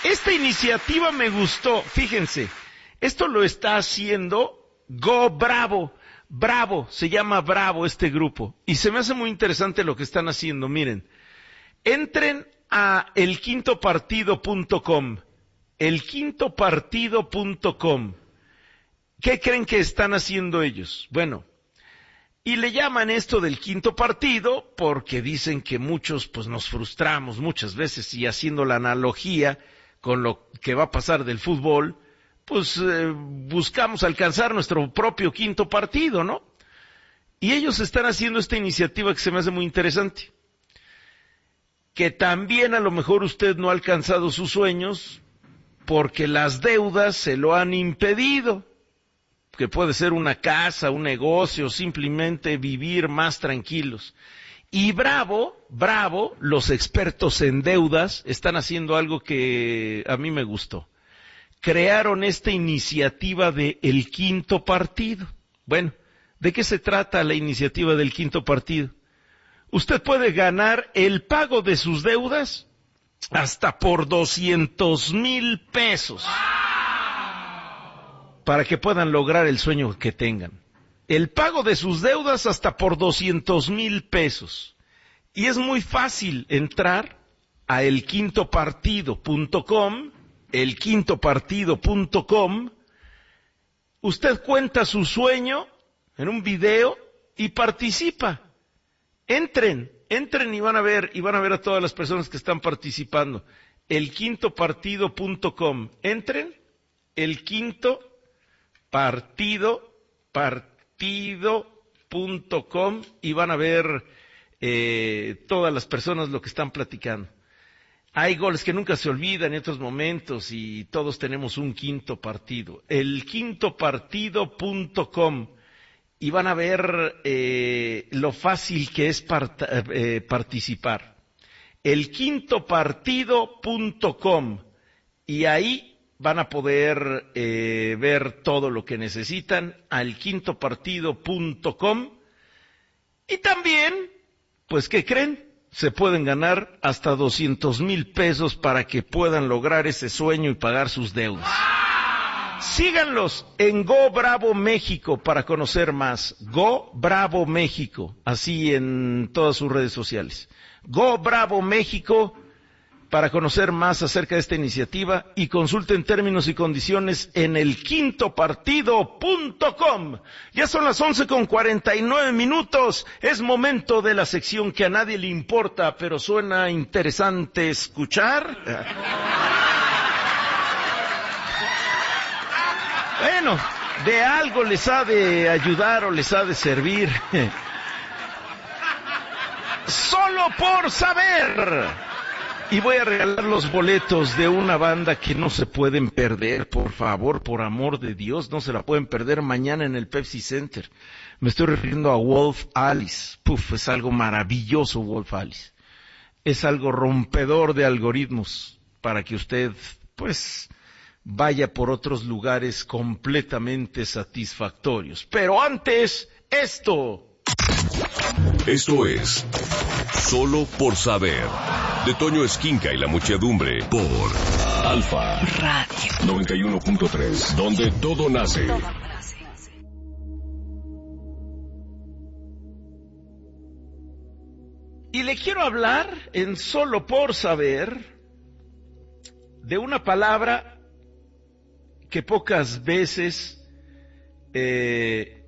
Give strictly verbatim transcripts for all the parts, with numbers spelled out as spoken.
esta iniciativa me gustó, fíjense, esto lo está haciendo Go Bravo, Bravo, se llama Bravo este grupo, y se me hace muy interesante lo que están haciendo, miren, entren a el quinto partido punto com, el quinto partido punto com, ¿qué creen que están haciendo ellos? Bueno, y le llaman esto del quinto partido porque dicen que muchos pues nos frustramos muchas veces y haciendo la analogía con lo que va a pasar del fútbol, pues eh, buscamos alcanzar nuestro propio quinto partido, ¿no? Y ellos están haciendo esta iniciativa que se me hace muy interesante. Que también a lo mejor usted no ha alcanzado sus sueños porque las deudas se lo han impedido. Que puede ser una casa, un negocio, simplemente vivir más tranquilos. Y bravo, bravo, los expertos en deudas están haciendo algo que a mí me gustó. Crearon esta iniciativa de el quinto partido. Bueno, ¿de qué se trata la iniciativa del quinto partido? Usted puede ganar el pago de sus deudas hasta por doscientos mil pesos. Para que puedan lograr el sueño que tengan. El pago de sus deudas hasta por doscientos mil pesos. Y es muy fácil entrar a el quinto partido punto com, el quinto partido punto com. Usted cuenta su sueño en un video y participa. Entren, entren y van a ver, y van a ver a todas las personas que están participando. el quinto partido punto com. Entren, el quinto partido, partido punto com y van a ver eh, todas las personas lo que están platicando. Hay goles que nunca se olvidan en otros momentos y todos tenemos un quinto partido. el quinto partido punto com y van a ver eh, lo fácil que es part eh, participar. el quinto partido punto com y ahí van a poder eh, ver todo lo que necesitan al quinto partido punto com y también, pues ¿qué creen? Se pueden ganar hasta doscientos mil pesos para que puedan lograr ese sueño y pagar sus deudas. Síganlos en Go Bravo México para conocer más. Go Bravo México, así en todas sus redes sociales. Go Bravo México para conocer más acerca de esta iniciativa y consulten términos y condiciones en el quinto partido punto com. Ya son las once con cuarenta y nueve minutos. Es momento de la sección que a nadie le importa, pero suena interesante escuchar. Bueno, de algo les ha de ayudar o les ha de servir. Solo por saber. Y voy a regalar los boletos de una banda que no se pueden perder, por favor, por amor de Dios, no se la pueden perder mañana en el Pepsi Center. Me estoy refiriendo a Wolf Alice. Puf, es algo maravilloso Wolf Alice. Es algo rompedor de algoritmos para que usted, pues, vaya por otros lugares completamente satisfactorios. Pero antes, esto. Esto es Solo por Saber, de Toño Esquinca y la muchedumbre, por Alfa Radio noventa y uno punto tres, donde todo nace. Y le quiero hablar en Solo por Saber de una palabra que pocas veces eh,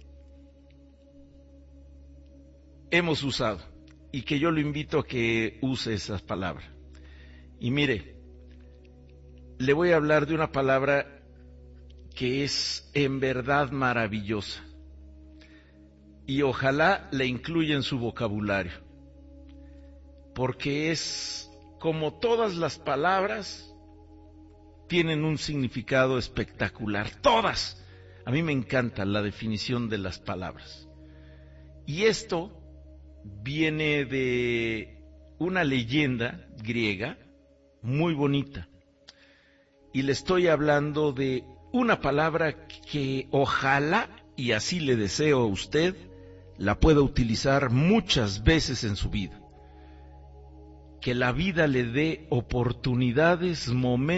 hemos usado y que yo lo invito a que use esas palabras. Y mire, le voy a hablar de una palabra que es en verdad maravillosa y ojalá la incluya en su vocabulario, porque es como todas las palabras tienen un significado espectacular, todas. A mí me encanta la definición de las palabras. Y esto viene de una leyenda griega muy bonita. Y le estoy hablando de una palabra que ojalá, y así le deseo a usted, la pueda utilizar muchas veces en su vida. Que la vida le dé oportunidades, momentos,